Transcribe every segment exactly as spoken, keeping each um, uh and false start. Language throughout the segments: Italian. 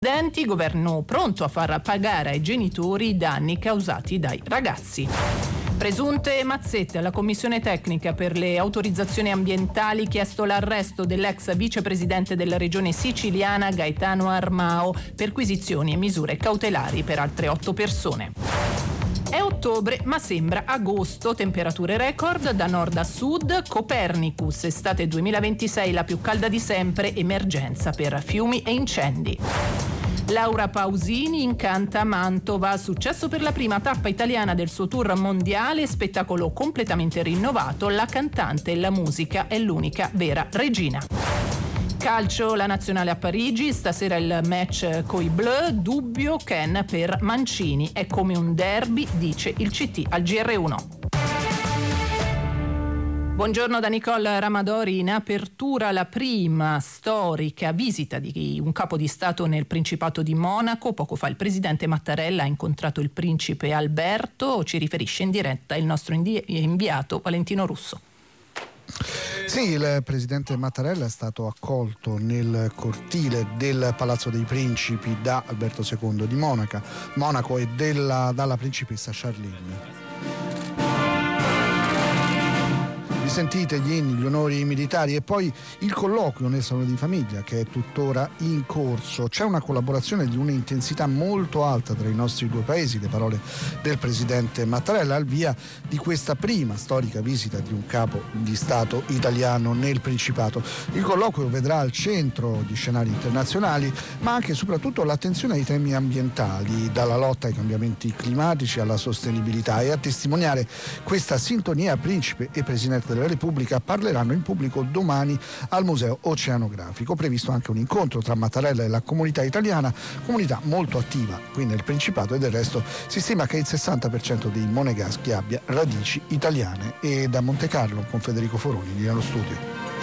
Studenti, governo pronto a far pagare ai genitori i danni causati dai ragazzi. Presunte mazzette alla commissione tecnica per le autorizzazioni ambientali, chiesto l'arresto dell'ex vicepresidente della regione siciliana Gaetano Armao, perquisizioni e misure cautelari per altre otto persone. È ottobre, ma sembra agosto, temperature record da nord a sud, Copernicus, estate duemilaventisei la più calda di sempre, emergenza per fiumi e incendi. Laura Pausini incanta Mantova, successo per la prima tappa italiana del suo tour mondiale, spettacolo completamente rinnovato, la cantante e la musica è l'unica vera regina. Calcio, la nazionale a Parigi, stasera il match coi Bleu, dubbio Ken per Mancini, è come un derby, dice il C T al G R uno. Buongiorno da Nicole Ramadori. In apertura la prima storica visita di un capo di Stato nel Principato di Monaco. Poco fa il presidente Mattarella ha incontrato il principe Alberto, ci riferisce in diretta il nostro inviato Valentino Russo. Sì, il presidente Mattarella è stato accolto nel cortile del Palazzo dei Principi da Alberto secondo di Monaca, Monaco e della, dalla principessa Charlene. Sentite gli inni, gli onori militari e poi il colloquio nel salone di famiglia che è tuttora in corso. C'è una collaborazione di un'intensità molto alta tra i nostri due paesi, le parole del presidente Mattarella al via di questa prima storica visita di un capo di Stato italiano nel Principato. Il colloquio vedrà al centro di scenari internazionali, ma anche e soprattutto l'attenzione ai temi ambientali, dalla lotta ai cambiamenti climatici alla sostenibilità, e a testimoniare questa sintonia principe e presidente della Repubblica parleranno in pubblico domani al Museo Oceanografico. Previsto anche un incontro tra Mattarella e la comunità italiana, comunità molto attiva qui nel Principato, e del resto si stima che il sessanta per cento dei monegaschi abbia radici italiane. E da Monte Carlo con Federico Foroni nello studio.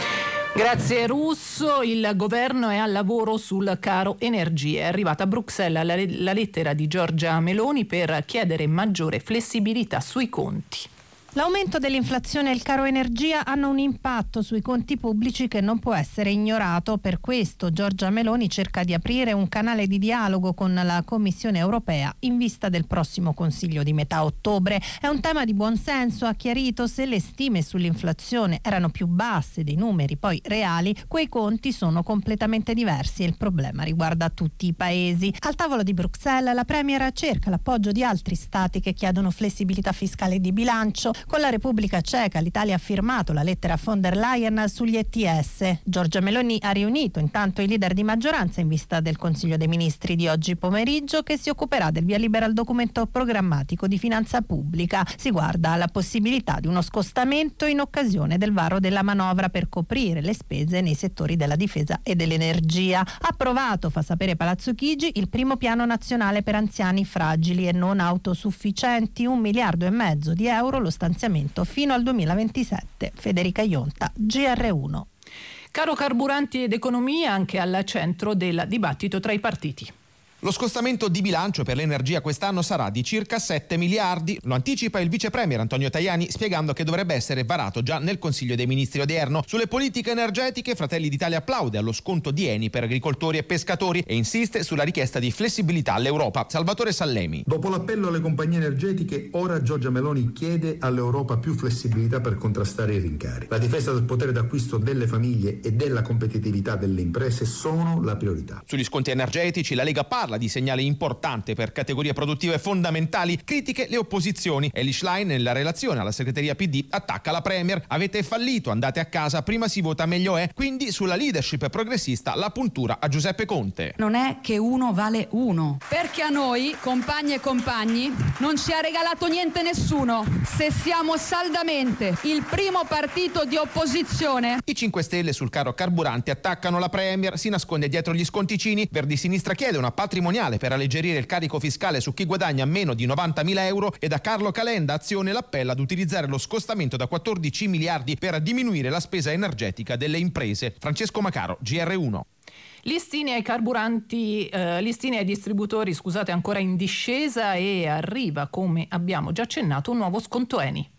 Grazie Russo. Il governo è al lavoro sul caro energia. È arrivata a Bruxelles la, la lettera di Giorgia Meloni per chiedere maggiore flessibilità sui conti. L'aumento dell'inflazione e il caro energia hanno un impatto sui conti pubblici che non può essere ignorato. Per questo Giorgia Meloni cerca di aprire un canale di dialogo con la Commissione europea in vista del prossimo Consiglio di metà ottobre. È un tema di buon senso, ha chiarito. Se le stime sull'inflazione erano più basse dei numeri poi reali, quei conti sono completamente diversi e il problema riguarda tutti i paesi. Al tavolo di Bruxelles la Premier cerca l'appoggio di altri stati che chiedono flessibilità fiscale e di bilancio. Con la Repubblica Ceca l'Italia ha firmato la lettera von der Leyen sugli E T S. Giorgia Meloni ha riunito intanto i leader di maggioranza in vista del Consiglio dei Ministri di oggi pomeriggio, che si occuperà del via libera al documento programmatico di finanza pubblica. Si guarda alla possibilità di uno scostamento in occasione del varo della manovra per coprire le spese nei settori della difesa e dell'energia. Approvato, fa sapere Palazzo Chigi, il primo piano nazionale per anziani fragili e non autosufficienti, un miliardo e mezzo di euro lo stanziamento fino al duemilaventisette. Federica Ionta, G R uno. Caro carburanti ed economia anche al centro del dibattito tra i partiti. Lo scostamento di bilancio per l'energia quest'anno sarà di circa sette miliardi, lo anticipa il vice premier Antonio Tajani, spiegando che dovrebbe essere varato già nel Consiglio dei Ministri odierno. Sulle politiche energetiche Fratelli d'Italia applaude allo sconto di Eni per agricoltori e pescatori e insiste sulla richiesta di flessibilità all'Europa. Salvatore Sallemi. Dopo l'appello alle compagnie energetiche, ora Giorgia Meloni chiede all'Europa più flessibilità per contrastare i rincari. La difesa del potere d'acquisto delle famiglie e della competitività delle imprese sono la priorità. Sugli sconti energetici la Lega parla di segnale importante per categorie produttive fondamentali, critiche le opposizioni. Eli Schlein nella relazione alla segreteria P D attacca la Premier: avete fallito, andate a casa, prima si vota meglio è. Quindi sulla leadership progressista la puntura a Giuseppe Conte. Non è che uno vale uno, perché a noi, compagni e compagni, non ci ha regalato niente nessuno. Se siamo saldamente il primo partito di opposizione. I cinque Stelle sul caro carburanti attaccano la Premier, si nasconde dietro gli sconticini. Verdi Sinistra chiede una patrimoniale per alleggerire il carico fiscale su chi guadagna meno di novantamila euro, e da Carlo Calenda Azione l'appello ad utilizzare lo scostamento da quattordici miliardi per diminuire la spesa energetica delle imprese. Francesco Macaro, G R uno. Listini ai carburanti, eh, listini ai distributori, scusate, ancora in discesa, e arriva, come abbiamo già accennato, un nuovo sconto Eni.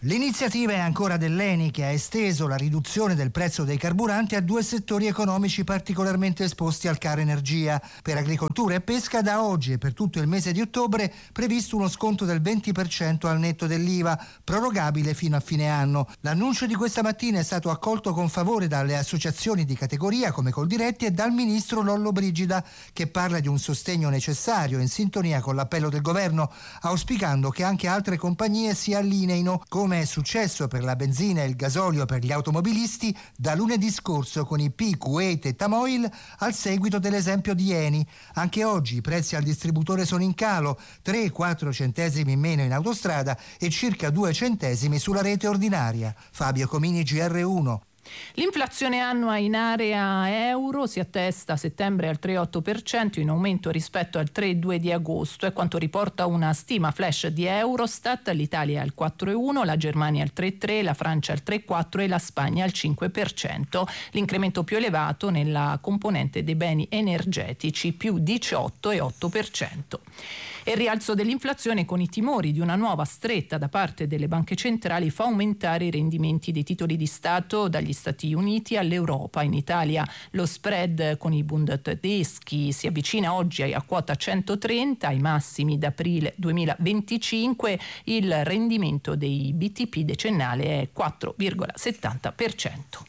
L'iniziativa è ancora dell'Eni, che ha esteso la riduzione del prezzo dei carburanti a due settori economici particolarmente esposti al caro energia. Per agricoltura e pesca da oggi e per tutto il mese di ottobre previsto uno sconto del venti per cento al netto dell'I V A, prorogabile fino a fine anno. L'annuncio di questa mattina è stato accolto con favore dalle associazioni di categoria come Coldiretti e dal ministro Lollobrigida, che parla di un sostegno necessario in sintonia con l'appello del governo, auspicando che anche altre compagnie si allineino, come come è successo per la benzina e il gasolio per gli automobilisti da lunedì scorso con i P, Kuwait e Tamoil, al seguito dell'esempio di Eni. Anche oggi i prezzi al distributore sono in calo, tre quattro centesimi in meno in autostrada e circa due centesimi sulla rete ordinaria. Fabio Comini, G R uno. L'inflazione annua in area euro si attesta a settembre al tre virgola otto per cento, in aumento rispetto al tre virgola due di agosto, è quanto riporta una stima flash di Eurostat. L'Italia al quattro virgola uno, la Germania al tre virgola tre, la Francia al tre virgola quattro e la Spagna al cinque per cento. L'incremento più elevato nella componente dei beni energetici, più diciotto virgola otto per cento. E il rialzo dell'inflazione, con i timori di una nuova stretta da parte delle banche centrali, fa aumentare i rendimenti dei titoli di Stato dagli Stati Uniti all'Europa. In Italia lo spread con i Bund tedeschi si avvicina oggi a quota centotrenta, ai massimi d'aprile duemilaventicinque. Il rendimento dei B T P decennale è quattro virgola settanta per cento.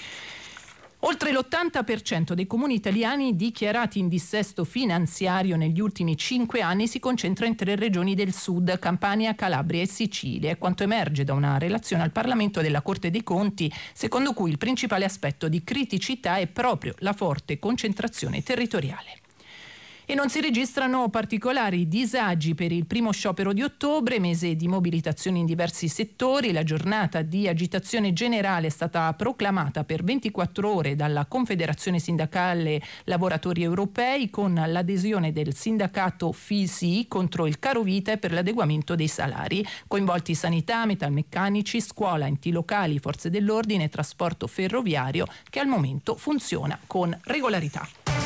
Oltre l'ottanta per cento dei comuni italiani dichiarati in dissesto finanziario negli ultimi cinque anni si concentra in tre regioni del sud, Campania, Calabria e Sicilia, è quanto emerge da una relazione al Parlamento della Corte dei Conti, secondo cui il principale aspetto di criticità è proprio la forte concentrazione territoriale. E non si registrano particolari disagi per il primo sciopero di ottobre, mese di mobilitazioni in diversi settori. La giornata di agitazione generale è stata proclamata per ventiquattro ore dalla Confederazione Sindacale Lavoratori Europei, con l'adesione del sindacato F I S I contro il caro vita e per l'adeguamento dei salari. Coinvolti sanità, metalmeccanici, scuola, enti locali, forze dell'ordine e trasporto ferroviario, che al momento funziona con regolarità.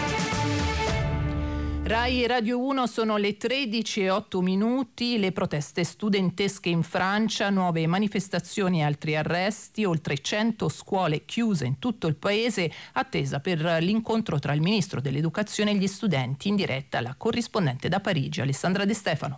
Rai e Radio uno, sono le tredici e otto minuti. Le proteste studentesche in Francia, nuove manifestazioni e altri arresti, oltre cento scuole chiuse in tutto il paese, attesa per l'incontro tra il ministro dell'Educazione e gli studenti. In diretta la corrispondente da Parigi, Alessandra De Stefano.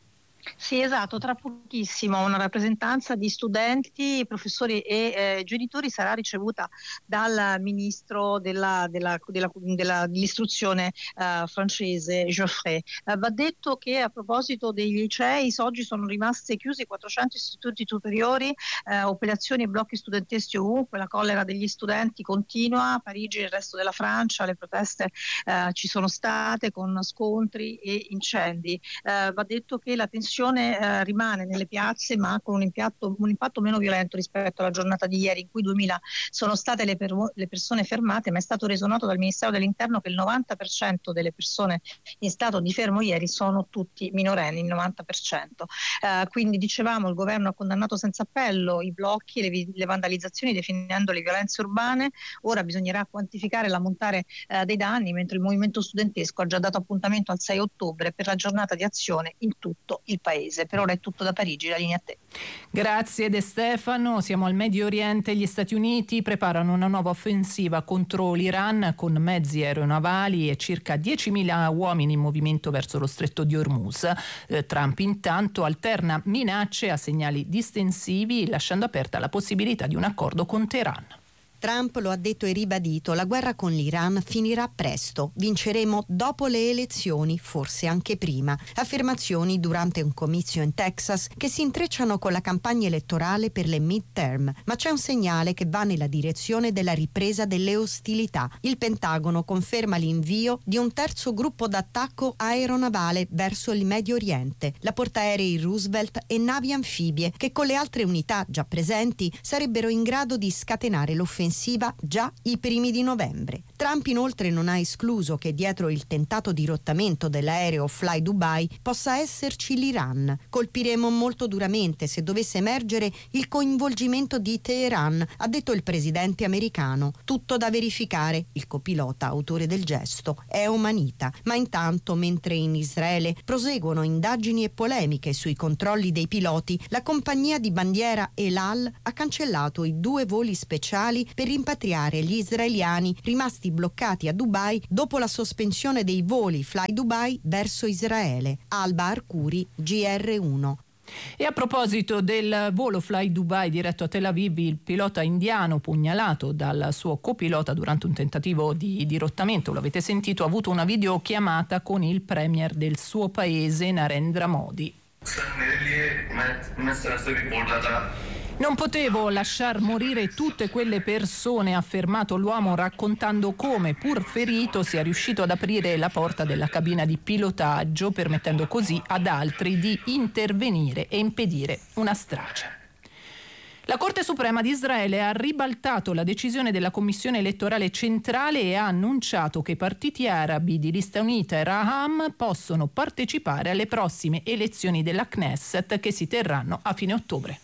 Sì, esatto, tra pochissimo una rappresentanza di studenti, professori e eh, genitori sarà ricevuta dal ministro della, della, della, della, dell'istruzione eh, francese, Geoffroy. Eh, va detto che a proposito dei licei, oggi sono rimaste chiusi quattrocento istituti superiori, eh, operazioni e blocchi studenteschi ovunque, la collera degli studenti continua, a Parigi e il resto della Francia le proteste eh, ci sono state con scontri e incendi. Eh, va detto che la tensione Eh, rimane nelle piazze, ma con un impatto, un impatto meno violento rispetto alla giornata di ieri, in cui duemila sono state le, per, le persone fermate, ma è stato reso noto dal Ministero dell'Interno che il novanta per cento delle persone in stato di fermo ieri sono tutti minorenni, il novanta per cento. Eh, quindi dicevamo, il governo ha condannato senza appello i blocchi e le, le vandalizzazioni, definendo le violenze urbane. Ora bisognerà quantificare l'ammontare eh, dei danni, mentre il movimento studentesco ha già dato appuntamento al sei ottobre per la giornata di azione in tutto il paese. Per ora è tutto da Parigi, la linea a te. Grazie De Stefano. Siamo al Medio Oriente. Gli Stati Uniti preparano una nuova offensiva contro l'Iran con mezzi aeronavali e circa diecimila uomini in movimento verso lo stretto di Hormuz. Eh, Trump intanto alterna minacce a segnali distensivi, lasciando aperta la possibilità di un accordo con Teheran. Trump lo ha detto e ribadito, la guerra con l'Iran finirà presto, vinceremo dopo le elezioni, forse anche prima. Affermazioni durante un comizio in Texas che si intrecciano con la campagna elettorale per le midterm, ma c'è un segnale che va nella direzione della ripresa delle ostilità. Il Pentagono conferma l'invio di un terzo gruppo d'attacco aeronavale verso il Medio Oriente, la portaerei Roosevelt e navi anfibie che con le altre unità già presenti sarebbero in grado di scatenare l'offensiva offensiva già i primi di novembre. Trump inoltre non ha escluso che dietro il tentato dirottamento dell'aereo Fly Dubai possa esserci l'Iran. Colpiremo molto duramente se dovesse emergere il coinvolgimento di Teheran, ha detto il presidente americano. Tutto da verificare, il copilota autore del gesto è omanita. Ma intanto, mentre in Israele proseguono indagini e polemiche sui controlli dei piloti, la compagnia di bandiera El Al ha cancellato i due voli speciali per rimpatriare gli israeliani rimasti bloccati a Dubai dopo la sospensione dei voli Fly Dubai verso Israele. Alba Arcuri, G R uno. E a proposito del volo Fly Dubai diretto a Tel Aviv, il pilota indiano pugnalato dal suo copilota durante un tentativo di dirottamento, lo avete sentito, ha avuto una videochiamata con il premier del suo paese, Narendra Modi. Non potevo lasciar morire tutte quelle persone, ha affermato l'uomo, raccontando come, pur ferito, sia riuscito ad aprire la porta della cabina di pilotaggio, permettendo così ad altri di intervenire e impedire una strage. La Corte Suprema di Israele ha ribaltato la decisione della Commissione elettorale centrale e ha annunciato che i partiti arabi di Lista Unita e Raham possono partecipare alle prossime elezioni della Knesset che si terranno a fine ottobre.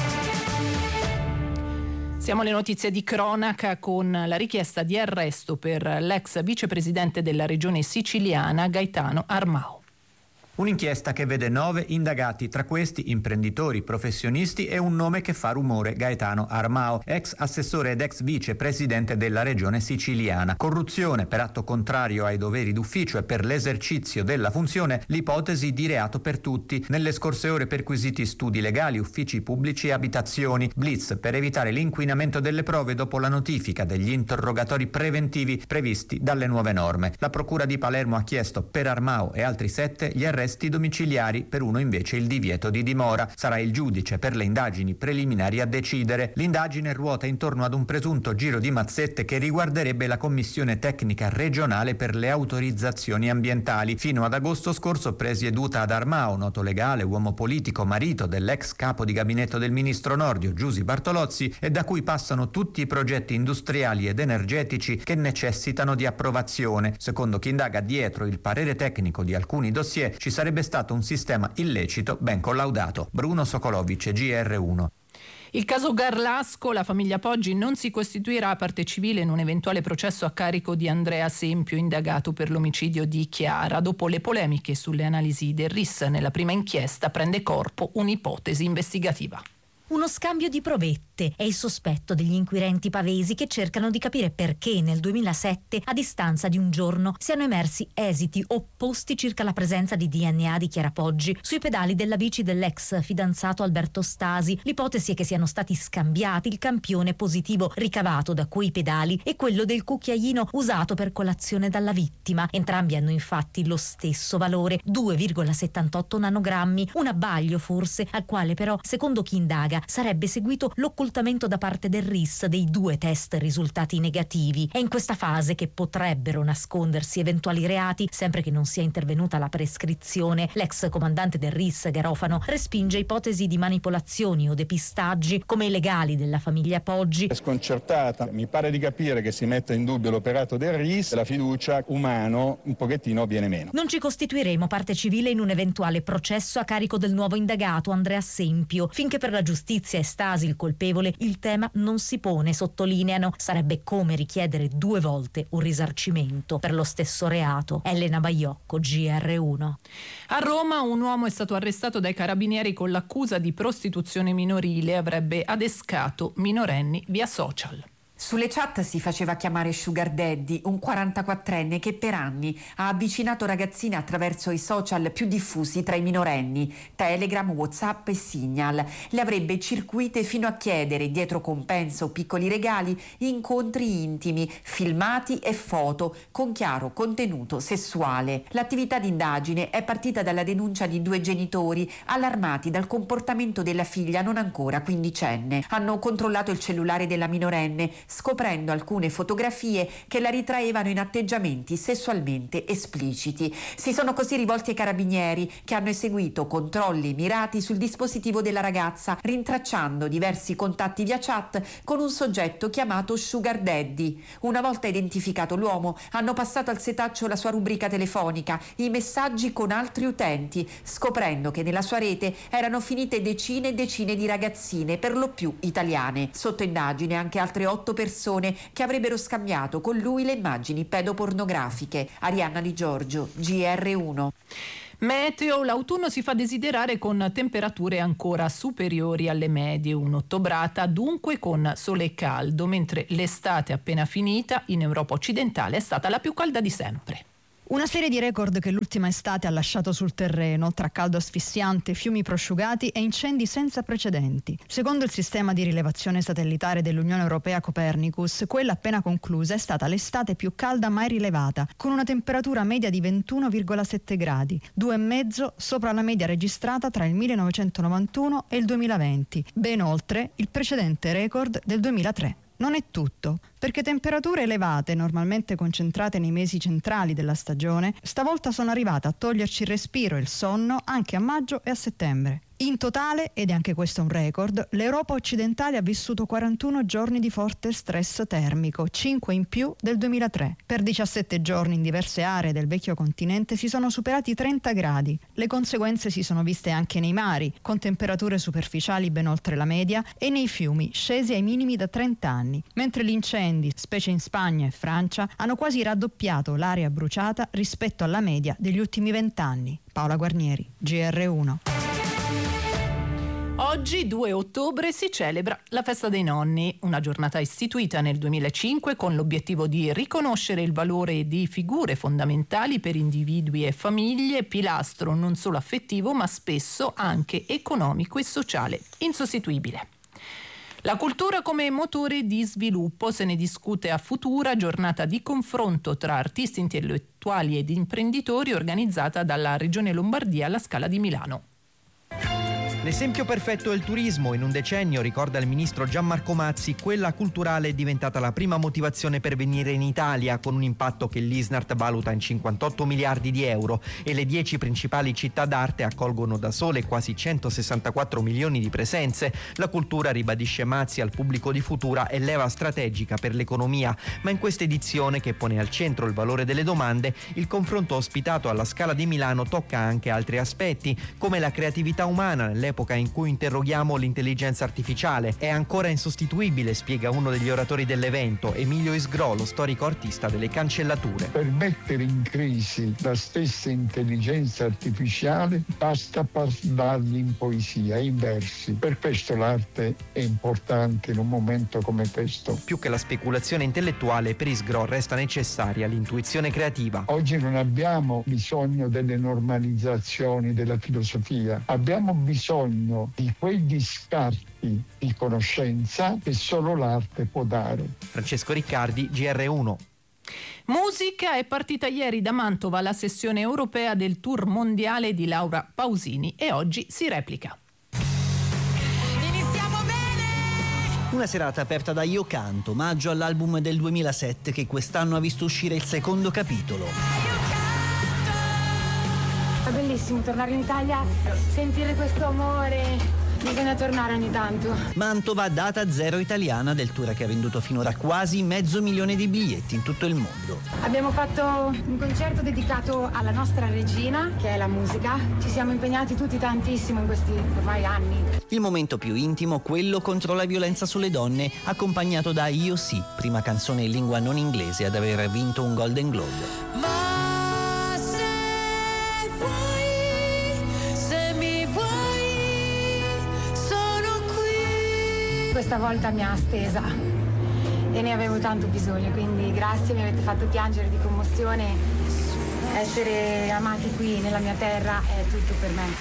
Siamo alle notizie di cronaca con la richiesta di arresto per l'ex vicepresidente della regione siciliana Gaetano Armao. Un'inchiesta che vede nove indagati, tra questi imprenditori, professionisti e un nome che fa rumore, Gaetano Armao, ex assessore ed ex vicepresidente della regione siciliana. Corruzione per atto contrario ai doveri d'ufficio e per l'esercizio della funzione, l'ipotesi di reato per tutti. Nelle scorse ore perquisiti studi legali, uffici pubblici e abitazioni. Blitz per evitare l'inquinamento delle prove dopo la notifica degli interrogatori preventivi previsti dalle nuove norme. La procura di Palermo ha chiesto per Armao e altri sette gli arresti domiciliari, per uno invece il divieto di dimora. Sarà il giudice per le indagini preliminari a decidere. L'indagine ruota intorno ad un presunto giro di mazzette che riguarderebbe la commissione tecnica regionale per le autorizzazioni ambientali, fino ad agosto scorso presieduta ad Armao, noto legale, uomo politico, marito dell'ex capo di gabinetto del ministro Nordio, Giusy Bartolozzi, e da cui passano tutti i progetti industriali ed energetici che necessitano di approvazione. Secondo chi indaga dietro il parere tecnico di alcuni dossier, ci sarebbe stato un sistema illecito ben collaudato. Bruno Sokolovic, G R uno. Il caso Garlasco, la famiglia Poggi non si costituirà a parte civile in un eventuale processo a carico di Andrea Sempio, indagato per l'omicidio di Chiara. Dopo le polemiche sulle analisi del R I S nella prima inchiesta, prende corpo un'ipotesi investigativa. Uno scambio di provette è il sospetto degli inquirenti pavesi che cercano di capire perché nel duemilasette, a distanza di un giorno, siano emersi esiti opposti circa la presenza di D N A di Chiara Poggi sui pedali della bici dell'ex fidanzato Alberto Stasi. L'ipotesi è che siano stati scambiati il campione positivo ricavato da quei pedali e quello del cucchiaino usato per colazione dalla vittima. Entrambi hanno infatti lo stesso valore, due virgola settantotto nanogrammi, un abbaglio forse, al quale però, secondo chi indaga, sarebbe seguito l'occultamento da parte del R I S dei due test risultati negativi. È in questa fase che potrebbero nascondersi eventuali reati, sempre che non sia intervenuta la prescrizione. L'ex comandante del R I S, Garofano, respinge ipotesi di manipolazioni o depistaggi come i legali della famiglia Poggi. È sconcertata, mi pare di capire che si metta in dubbio l'operato del R I S, la fiducia umano un pochettino viene meno. Non ci costituiremo parte civile in un eventuale processo a carico del nuovo indagato Andrea Sempio. Finché per la giustizia e Stasi il colpevole, il tema non si pone, sottolineano. Sarebbe come richiedere due volte un risarcimento per lo stesso reato. Elena Baiocco, G R uno. A Roma un uomo è stato arrestato dai carabinieri con l'accusa di prostituzione minorile. Avrebbe adescato minorenni via social. Sulle chat si faceva chiamare Sugar Daddy, un quarantaquattrenne che per anni ha avvicinato ragazzine attraverso i social più diffusi tra i minorenni, Telegram, WhatsApp e Signal. Le avrebbe circuite fino a chiedere, dietro compenso o piccoli regali, incontri intimi, filmati e foto con chiaro contenuto sessuale. L'attività d'indagine è partita dalla denuncia di due genitori allarmati dal comportamento della figlia non ancora quindicenne. Hanno controllato il cellulare della minorenne, scoprendo alcune fotografie che la ritraevano in atteggiamenti sessualmente espliciti. Si sono così rivolti ai carabinieri, che hanno eseguito controlli mirati sul dispositivo della ragazza, rintracciando diversi contatti via chat con un soggetto chiamato Sugar Daddy. Una volta identificato l'uomo, hanno passato al setaccio la sua rubrica telefonica, i messaggi con altri utenti, scoprendo che nella sua rete erano finite decine e decine di ragazzine, per lo più italiane. Sotto indagine anche altre otto persone che avrebbero scambiato con lui le immagini pedopornografiche. Arianna Di Giorgio, G R uno. Meteo, l'autunno si fa desiderare con temperature ancora superiori alle medie, un'ottobrata dunque con sole e caldo, mentre l'estate appena finita in Europa occidentale è stata la più calda di sempre. Una serie di record che l'ultima estate ha lasciato sul terreno, tra caldo asfissiante, fiumi prosciugati e incendi senza precedenti. Secondo il sistema di rilevazione satellitare dell'Unione Europea Copernicus, quella appena conclusa è stata l'estate più calda mai rilevata, con una temperatura media di ventuno virgola sette gradi, due virgola cinque sopra la media registrata tra il millenovecentonovantuno e il duemilaventi, ben oltre il precedente record del duemilatré. Non è tutto, perché temperature elevate, normalmente concentrate nei mesi centrali della stagione, stavolta sono arrivate a toglierci il respiro e il sonno anche a maggio e a settembre. In totale, ed è anche questo un record, l'Europa occidentale ha vissuto quarantuno giorni di forte stress termico, cinque in più del duemilatré. Per diciassette giorni in diverse aree del vecchio continente si sono superati i trenta gradi. Le conseguenze si sono viste anche nei mari, con temperature superficiali ben oltre la media, e nei fiumi, scesi ai minimi da trenta anni, mentre gli incendi, specie in Spagna e Francia, hanno quasi raddoppiato l'area bruciata rispetto alla media degli ultimi vent'anni. Paola Guarnieri, G R uno. Oggi, due ottobre, si celebra la festa dei nonni, una giornata istituita nel duemilacinque con l'obiettivo di riconoscere il valore di figure fondamentali per individui e famiglie, pilastro non solo affettivo ma spesso anche economico e sociale insostituibile. La cultura come motore di sviluppo, se ne discute a Futura, giornata di confronto tra artisti intellettuali ed imprenditori organizzata dalla Regione Lombardia alla Scala di Milano. L'esempio perfetto è il turismo. In un decennio, ricorda il ministro Gianmarco Mazzi, quella culturale è diventata la prima motivazione per venire in Italia, con un impatto che l'Isnart valuta in cinquantotto miliardi di euro, e le dieci principali città d'arte accolgono da sole quasi centosessantaquattro milioni di presenze. La cultura, ribadisce Mazzi al pubblico di Futura, è leva strategica per l'economia, ma in questa edizione, che pone al centro il valore delle domande, il confronto ospitato alla Scala di Milano tocca anche altri aspetti, come la creatività umana nell'epoca in cui interroghiamo l'intelligenza artificiale. È ancora insostituibile, spiega uno degli oratori dell'evento, Emilio Isgrò, lo storico artista delle cancellature. Per mettere in crisi la stessa intelligenza artificiale basta parlargli in poesia, in versi. Per questo l'arte è importante in un momento come questo. Più che la speculazione intellettuale, per Isgrò resta necessaria l'intuizione creativa. Oggi non abbiamo bisogno delle normalizzazioni della filosofia, abbiamo bisogno di quegli scarti di conoscenza che solo l'arte può dare. Francesco Riccardi, G R uno. Musica. È partita ieri da Mantova la sessione europea del tour mondiale di Laura Pausini e oggi si replica. Iniziamo bene! Una serata aperta da Io Canto, omaggio all'album del duemilasette che quest'anno ha visto uscire il secondo capitolo. È bellissimo tornare in Italia, sentire questo amore, bisogna tornare ogni tanto. Mantova, data zero italiana del tour che ha venduto finora quasi mezzo milione di biglietti in tutto il mondo. Abbiamo fatto un concerto dedicato alla nostra regina, che è la musica. Ci siamo impegnati tutti tantissimo in questi ormai anni. Il momento più intimo, quello contro la violenza sulle donne, accompagnato da Io Sì, prima canzone in lingua non inglese ad aver vinto un Golden Globe. Ma questa volta mi ha stesa e ne avevo tanto bisogno, quindi grazie, mi avete fatto piangere di commozione. Essere amati qui nella mia terra è tutto per me.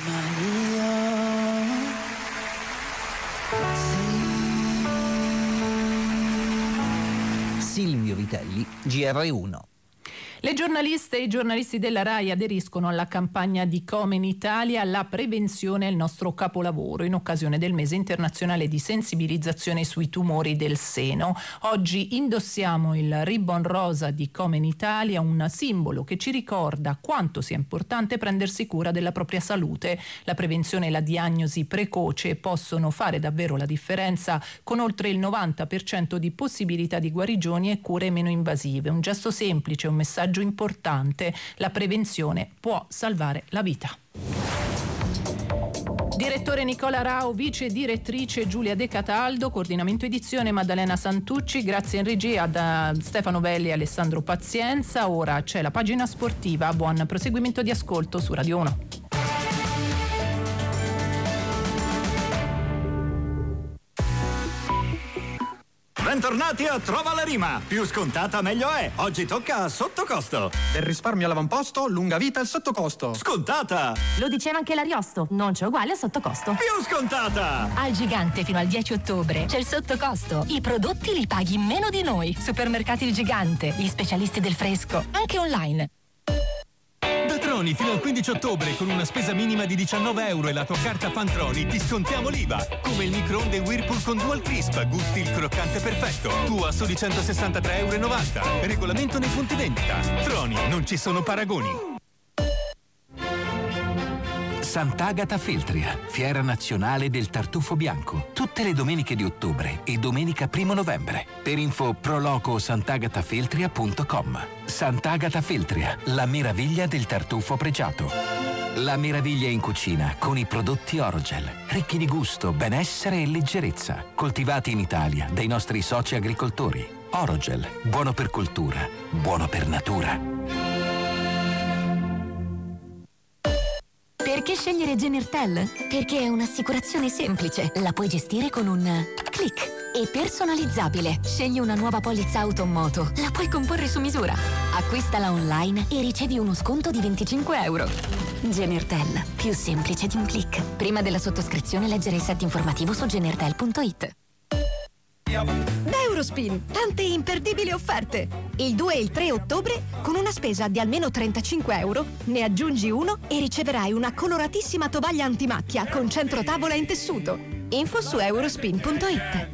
Silvio Vitelli, G R uno. Le giornaliste e i giornalisti della RAI aderiscono alla campagna di Come in Italia. La prevenzione è il nostro capolavoro in occasione del mese internazionale di sensibilizzazione sui tumori del seno. Oggi indossiamo il ribbon rosa di Come in Italia, un simbolo che ci ricorda quanto sia importante prendersi cura della propria salute. La prevenzione e la diagnosi precoce possono fare davvero la differenza, con oltre il novanta per cento di possibilità di guarigioni e cure meno invasive. Un gesto semplice, un messaggio importante: la prevenzione può salvare la vita. Direttore Nicola Rao, vice direttrice Giulia De Cataldo, coordinamento edizione Maddalena Santucci, grazie in regia da Stefano Belli e Alessandro Pazienza. Ora c'è la pagina sportiva, buon proseguimento di ascolto su Radio uno. Bentornati a Trova la Rima. Più scontata meglio è. Oggi tocca a sottocosto. Del risparmio all'avamposto, lunga vita al sottocosto. Scontata. Lo diceva anche l'Ariosto, non c'è uguale a sottocosto. Più scontata. Al Gigante fino al dieci ottobre c'è il sottocosto. I prodotti li paghi meno di noi. Supermercati Il Gigante, gli specialisti del fresco, anche online. Da Troni fino al quindici ottobre, con una spesa minima di diciannove euro e la tua carta Fantroni, ti scontiamo l'I V A. Come il microonde Whirlpool con Dual Crisp, gusti il croccante perfetto. Tu a soli centosessantatré virgola novanta euro. Regolamento nei punti vendita. Troni, non ci sono paragoni. Sant'Agata Feltria, fiera nazionale del tartufo bianco, tutte le domeniche di ottobre e domenica primo novembre. Per info proloco sant'agatafeltria punto com. Sant'Agata Feltria, la meraviglia del tartufo pregiato. La meraviglia in cucina con i prodotti Orogel, ricchi di gusto, benessere e leggerezza, coltivati in Italia dai nostri soci agricoltori. Orogel, buono per cultura, buono per natura. Perché scegliere Genertel? Perché è un'assicurazione semplice, la puoi gestire con un click e personalizzabile. Scegli una nuova polizza auto o moto, la puoi comporre su misura. Acquistala online e ricevi uno sconto di venticinque euro. Genertel, più semplice di un click. Prima della sottoscrizione leggere il set informativo su genertel punto it. Da Eurospin, tante imperdibili offerte. Il due e il tre ottobre, con una spesa di almeno trentacinque euro, ne aggiungi uno e riceverai una coloratissima tovaglia antimacchia con centrotavola in tessuto. Info su eurospin punto it.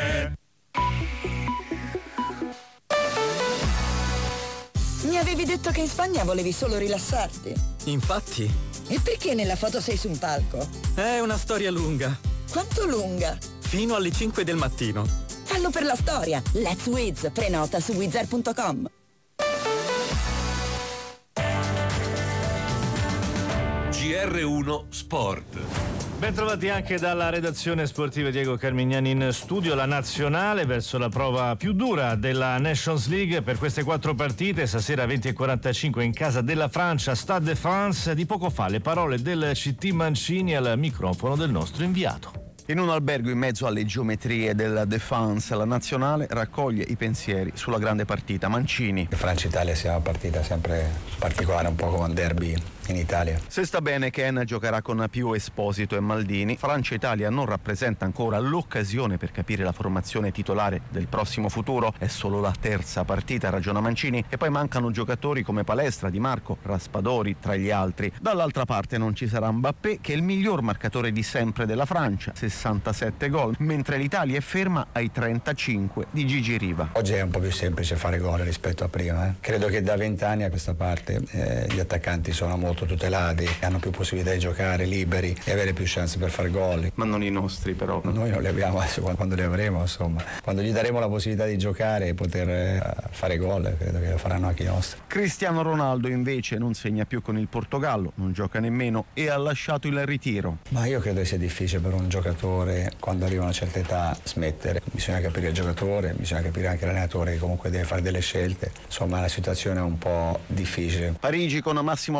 Mi avevi detto che in Spagna volevi solo rilassarti. Infatti. E perché nella foto sei su un palco? È una storia lunga. Quanto lunga? Fino alle cinque del mattino. Fallo per la storia. Let's Wiz. Prenota su wizard punto com. G R uno Sport. Bentrovati anche dalla redazione sportiva. Diego Carmignani in studio. La nazionale verso la prova più dura della Nations League per queste quattro partite. Stasera venti e quarantacinque in casa della Francia, Stade de France. Di poco fa le parole del C T Mancini al microfono del nostro inviato. In un albergo in mezzo alle geometrie della Défense, la nazionale raccoglie i pensieri sulla grande partita. Mancini. Francia-Italia sia una partita sempre particolare, un po' come un derby in Italia. Se sta bene, Ken giocherà con Pio Esposito e Maldini. Francia-Italia non rappresenta ancora l'occasione per capire la formazione titolare del prossimo futuro. È solo la terza partita, ragiona Mancini, e poi mancano giocatori come Palestra, Di Marco, Raspadori tra gli altri. Dall'altra parte non ci sarà Mbappé, che è il miglior marcatore di sempre della Francia, sessantasette gol, mentre l'Italia è ferma ai trentacinque di Gigi Riva. Oggi è un po' più semplice fare gol rispetto a prima. Eh? Credo che da vent'anni a questa parte eh, gli attaccanti sono molto tutelati, hanno più possibilità di giocare liberi e avere più chance per fare gol. Ma non i nostri, però. Noi non li abbiamo, adesso quando li avremo, insomma. Quando gli daremo la possibilità di giocare e poter eh, fare gol, credo che lo faranno anche i nostri. Cristiano Ronaldo invece non segna più con il Portogallo, non gioca nemmeno e ha lasciato il ritiro. Ma io credo che sia difficile per un giocatore, quando arriva a una certa età, smettere. Bisogna capire il giocatore, bisogna capire anche l'allenatore che comunque deve fare delle scelte. Insomma, la situazione è un po' difficile. Parigi con Massimo Vasciaveo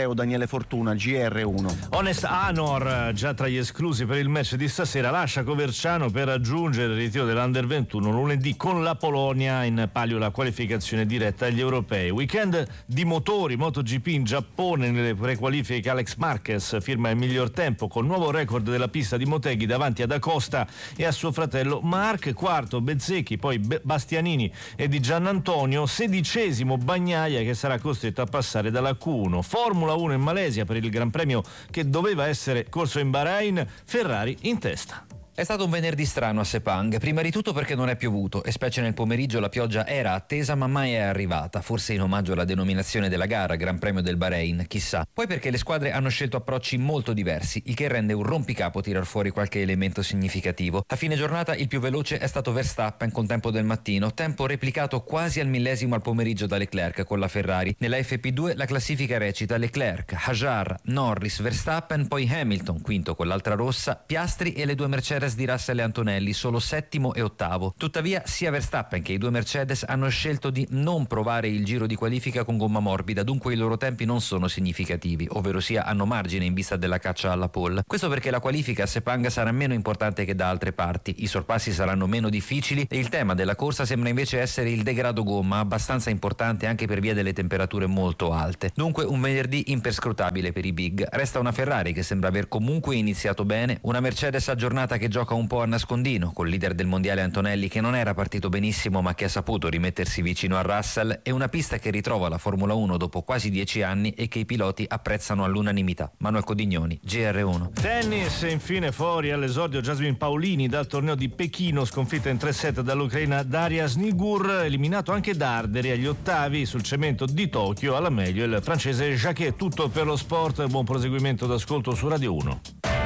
Matteo Daniele Fortuna, G R uno. Honest Anor, già tra gli esclusi per il match di stasera, lascia Coverciano per raggiungere il ritiro dell'Under ventuno lunedì con la Polonia, in palio la qualificazione diretta agli europei. Weekend di motori, MotoGP in Giappone, nelle prequalifiche Alex Marquez firma il miglior tempo col nuovo record della pista di Motegi davanti ad Acosta e a suo fratello Marc, quarto Bezzecchi, poi Bastianini e di Giannantonio, sedicesimo Bagnaia che sarà costretto a passare dalla Q uno. Formula uno in Malesia per il Gran Premio che doveva essere corso in Bahrain, Ferrari in testa. È stato un venerdì strano a Sepang, prima di tutto perché non è piovuto e specie nel pomeriggio la pioggia era attesa ma mai è arrivata, forse in omaggio alla denominazione della gara, Gran Premio del Bahrain, chissà. Poi perché le squadre hanno scelto approcci molto diversi, il che rende un rompicapo tirar fuori qualche elemento significativo. A fine giornata il più veloce è stato Verstappen con tempo del mattino, tempo replicato quasi al millesimo al pomeriggio da Leclerc con la Ferrari. Nella F P due la classifica recita Leclerc, Hajar, Norris, Verstappen, poi Hamilton, quinto con l'altra rossa, Piastri e le due Mercedes di Russell e Antonelli, solo settimo e ottavo. Tuttavia sia Verstappen che i due Mercedes hanno scelto di non provare il giro di qualifica con gomma morbida, dunque i loro tempi non sono significativi, ovvero sia hanno margine in vista della caccia alla pole. Questo perché la qualifica a Sepang sarà meno importante che da altre parti, i sorpassi saranno meno difficili e il tema della corsa sembra invece essere il degrado gomma, abbastanza importante anche per via delle temperature molto alte. Dunque un venerdì imperscrutabile per i big. Resta una Ferrari che sembra aver comunque iniziato bene, una Mercedes aggiornata che gioca un po' a nascondino, col leader del mondiale Antonelli che non era partito benissimo ma che ha saputo rimettersi vicino a Russell, e una pista che ritrova la Formula uno dopo quasi dieci anni e che i piloti apprezzano all'unanimità. Manuel Codignoni, G R uno. Tennis, e infine fuori all'esordio Jasmine Paolini dal torneo di Pechino, sconfitta in tre set dall'ucraina Daria Snigur, eliminato anche Darderi agli ottavi sul cemento di Tokyo, alla meglio il francese Jacquet. Tutto per lo sport, buon proseguimento d'ascolto su Radio uno.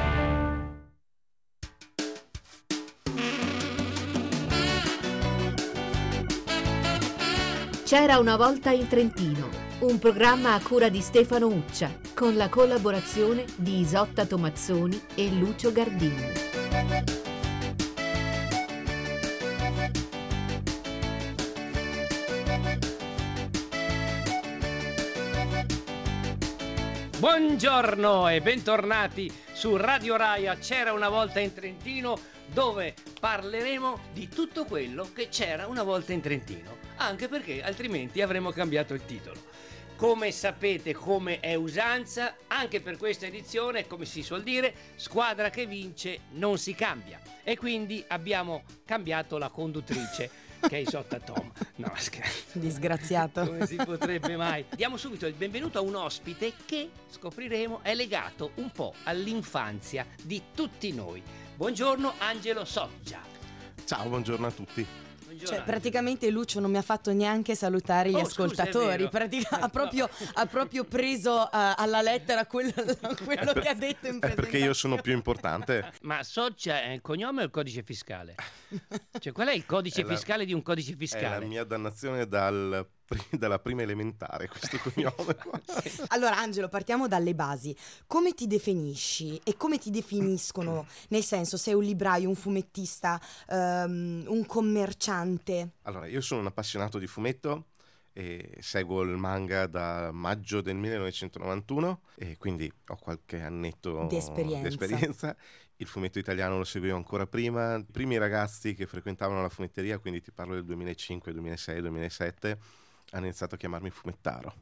C'era una volta in Trentino, un programma a cura di Stefano Uccia, con la collaborazione di Isotta Tomazzoni e Lucio Gardini. Buongiorno e bentornati su Radio Rai a C'era una volta in Trentino, dove parleremo di tutto quello che c'era una volta in Trentino, anche perché altrimenti avremmo cambiato il titolo. Come sapete, come è usanza, anche per questa edizione, come si suol dire, squadra che vince non si cambia. E quindi abbiamo cambiato la conduttrice, che è Isotta Tom. No, scherzo. Disgraziato. Come si potrebbe mai? Diamo subito il benvenuto a un ospite che, scopriremo, è legato un po' all'infanzia di tutti noi. Buongiorno Angelo Soccia. Ciao, buongiorno a tutti. Cioè, praticamente Lucio non mi ha fatto neanche salutare gli Oh, ascoltatori. scusa, Pratica- ha, proprio, ha proprio preso uh, alla lettera quello, quello per, che ha detto in è presentazione. perché io sono più importante. Ma Soccia è il cognome o il codice fiscale? Cioè, qual è il codice È la- fiscale di un codice fiscale? È la mia dannazione dal, dalla prima elementare, questo cognome qua. Allora Angelo, partiamo dalle basi. Come ti definisci e come ti definiscono? Nel senso, sei un libraio, un fumettista, um, un commerciante? Allora, io sono un appassionato di fumetto e seguo il manga da maggio del millenovecentonovantuno e quindi ho qualche annetto Di esperienza. di esperienza. Il fumetto italiano lo seguivo ancora prima. I primi ragazzi che frequentavano la fumetteria, quindi ti parlo del duemilacinque, duemilasei, duemilasette, hanno iniziato a chiamarmi fumettaro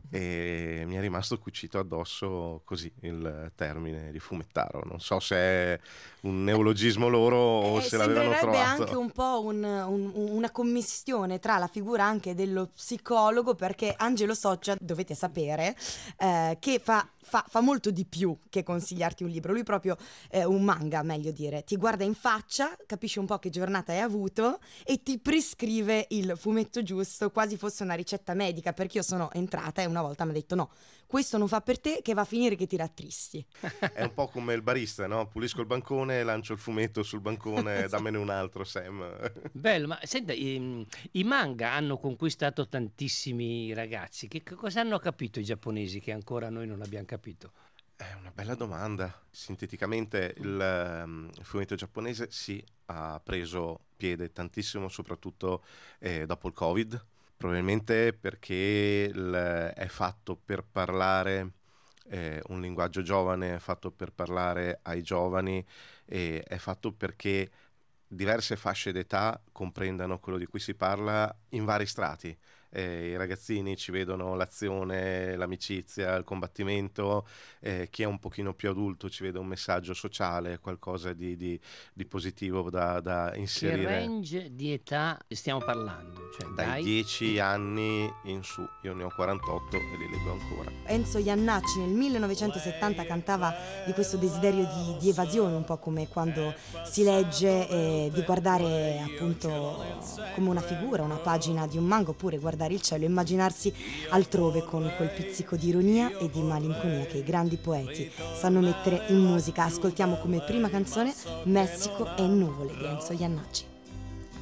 e mi è rimasto cucito addosso così il termine di fumettaro. Non so se è un neologismo loro o Eh, se l'avevano sembrerebbe trovato. anche un po' un- un- una commistione tra la figura anche dello psicologo, perché Angelo Soccia, dovete sapere, eh, che fa, fa, fa molto di più che consigliarti un libro. Lui proprio, eh, un manga, meglio dire, ti guarda in faccia, capisce un po' che giornata hai avuto e ti prescrive il fumetto giusto, quasi fosse una ricetta medica, perché io sono entrata e una volta mi ha detto no, questo non fa per te, che va a finire che ti rattristi. È un po' come il barista, no? Pulisco il bancone, lancio il fumetto sul bancone, dammene un altro, Sam. Bello, ma senta, i, i manga hanno conquistato tantissimi ragazzi. Che, che cosa hanno capito i giapponesi che ancora noi non abbiamo capito? È una bella domanda. Sinteticamente il um, fumetto giapponese sì, ha preso piede tantissimo, soprattutto eh, dopo il Covid, probabilmente perché il, è fatto per parlare eh, un linguaggio giovane, è fatto per parlare ai giovani, e è fatto perché diverse fasce d'età comprendano quello di cui si parla in vari strati. Eh, I ragazzini ci vedono l'azione, l'amicizia, il combattimento, eh, chi è un pochino più adulto ci vede un messaggio sociale, qualcosa di, di, di positivo da, da inserire. Che range di età stiamo parlando? Cioè, dai, dai dieci anni in su, io ne ho quarantotto e li leggo ancora. Enzo Jannacci nel millenovecentosettanta cantava di questo desiderio di, di evasione, un po' come quando si legge eh, di guardare appunto come una figura, una pagina di un manga, oppure guardare il cielo, immaginarsi altrove, con quel pizzico di ironia e di malinconia che i grandi poeti sanno mettere in musica. Ascoltiamo come prima canzone Messico e nuvole di Enzo Jannacci.